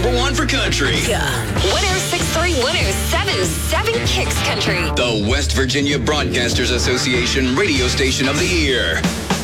number one for country. 106.3, 107.7 Kicks Country. The West Virginia Broadcasters Association Radio Station of the Year.